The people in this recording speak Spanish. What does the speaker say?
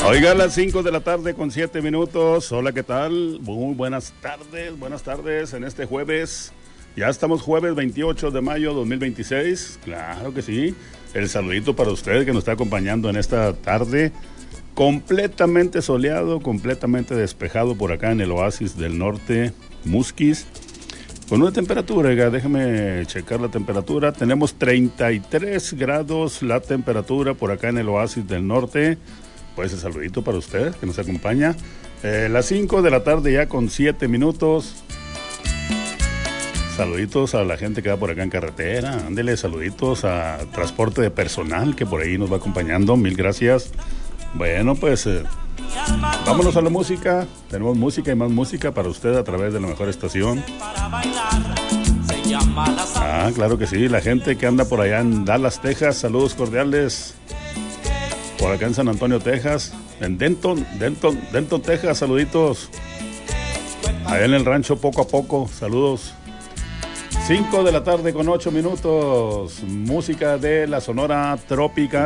Oiga, a las 5 de la tarde con 7 minutos. Hola, ¿qué tal? Muy buenas tardes en este jueves. Ya estamos jueves 28 de mayo 2026. Claro que sí. El saludito para usted que nos está acompañando en esta tarde. Completamente soleado, completamente despejado por acá en el oasis del norte, Musquis. Con una temperatura, déjeme checar la temperatura. Tenemos 33 grados la temperatura por acá en el oasis del norte. Pues el saludito para usted que nos acompaña. Las 5 de la tarde ya con 7 minutos. Saluditos a la gente que va por acá en carretera. Ándele, saluditos a transporte de personal que por ahí nos va acompañando. Mil gracias. Bueno, pues vámonos a la música. Tenemos música y más música para usted a través de la mejor estación. Ah, claro que sí. La gente que anda por allá en Dallas, Texas. Saludos cordiales. Por acá en San Antonio, Texas. En Denton, Texas. Saluditos. Allá en el rancho poco a poco. Saludos. 5 de la tarde con 8 minutos. Música de la Sonora Trópica.